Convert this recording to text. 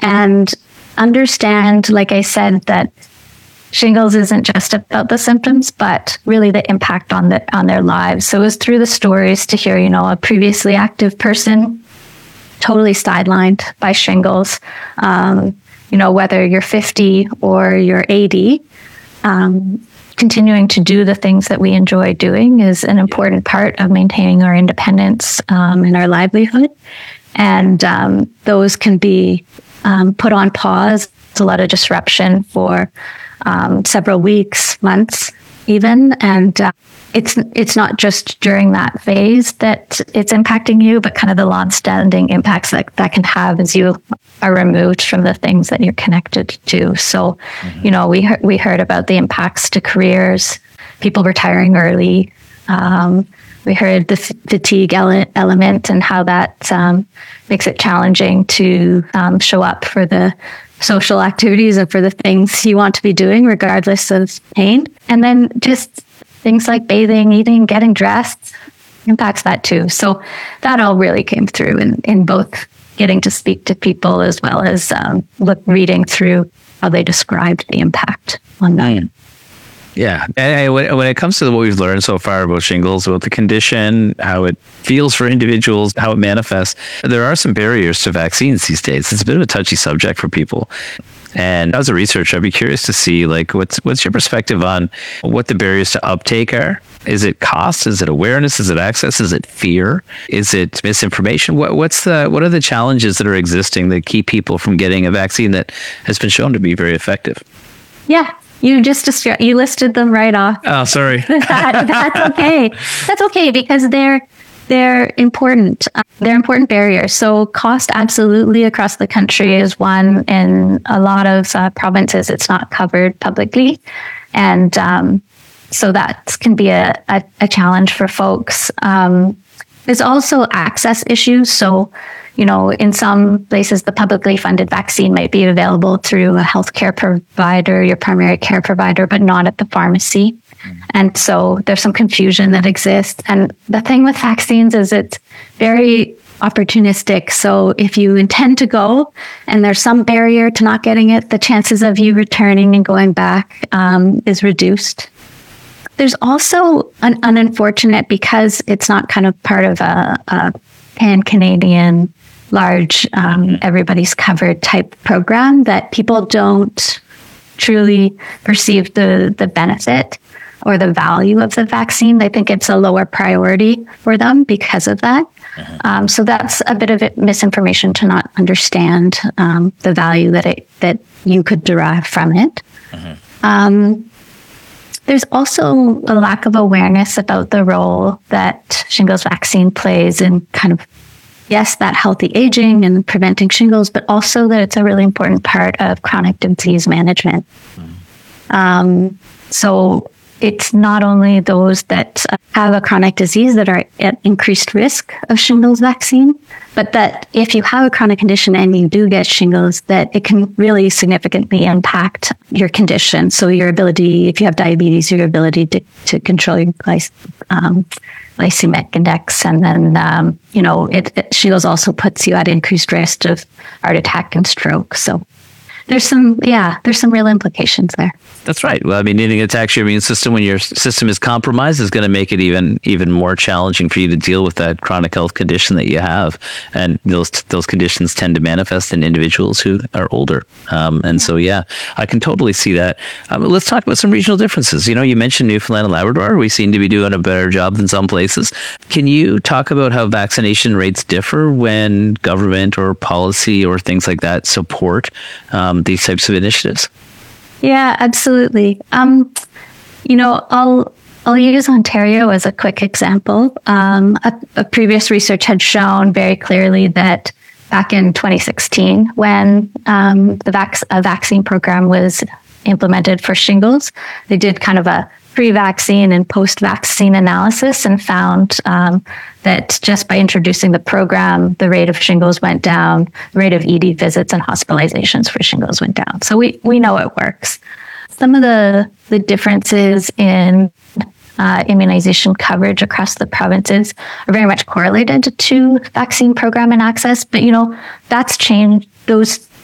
and understand, like I said, that shingles isn't just about the symptoms, but really the impact on their lives. So it was through the stories to hear, a previously active person totally sidelined by shingles, whether you're 50 or you're 80, continuing to do the things that we enjoy doing is an important part of maintaining our independence and our livelihood. And those can be put on pause. It's a lot of disruption for several weeks, months even. And it's not just during that phase that it's impacting you, but kind of the long-standing impacts that can have as you are removed from the things that you're connected to. So, we heard about the impacts to careers, people retiring early. We heard the fatigue element and how that makes it challenging to show up for the social activities and for the things you want to be doing, regardless of pain. And then just things like bathing, eating, getting dressed impacts that too. So that all really came through in both getting to speak to people as well as reading through how they described the impact on that. Yeah. And when it comes to what we've learned so far about shingles, about the condition, how it feels for individuals, how it manifests, there are some barriers to vaccines these days. It's a bit of a touchy subject for people. And as a researcher, I'd be curious to see, what's your perspective on what the barriers to uptake are? Is it cost? Is it awareness? Is it access? Is it fear? Is it misinformation? What are the challenges that are existing that keep people from getting a vaccine that has been shown to be very effective? Yeah. You listed them right off. Oh, sorry. That's okay. That's okay because they're important. They're important barriers. So cost absolutely across the country is one. In a lot of provinces, it's not covered publicly. And so that can be a challenge for folks. There's also access issues. So, in some places, the publicly funded vaccine might be available through a healthcare provider, your primary care provider, but not at the pharmacy. And so there's some confusion that exists. And the thing with vaccines is it's very opportunistic. So if you intend to go and there's some barrier to not getting it, the chances of you returning and going back is reduced. There's also an unfortunate, because it's not kind of part of a pan-Canadian large, everybody's covered type program, that people don't truly perceive the benefit or the value of the vaccine. They think it's a lower priority for them because of that. So that's a bit of misinformation to not understand the value that you could derive from it. There's also a lack of awareness about the role that shingles vaccine plays in kind of, yes, that healthy aging and preventing shingles, but also that it's a really important part of chronic disease management. So it's not only those that have a chronic disease that are at increased risk of shingles vaccine, but that if you have a chronic condition and you do get shingles, that it can really significantly impact your condition. So your ability, if you have diabetes, your ability to control your glycemic index. And then, shingles also puts you at increased risk of heart attack and stroke. So there's some real implications there. That's right. Well, I mean, it attacks your immune system when your system is compromised is going to make it even more challenging for you to deal with that chronic health condition that you have. And those conditions tend to manifest in individuals who are older. So, I can totally see that. Let's talk about some regional differences. You mentioned Newfoundland and Labrador. We seem to be doing a better job than some places. Can you talk about how vaccination rates differ when government or policy or things like that support these types of initiatives? Yeah, absolutely. I'll use Ontario as a quick example. A previous research had shown very clearly that back in 2016, when a vaccine program was implemented for shingles, they did kind of a pre-vaccine and post-vaccine analysis and found that just by introducing the program, the rate of shingles went down, the rate of ED visits and hospitalizations for shingles went down. So we know it works. Some of the differences in immunization coverage across the provinces are very much correlated to vaccine program and access, but that's changed. Those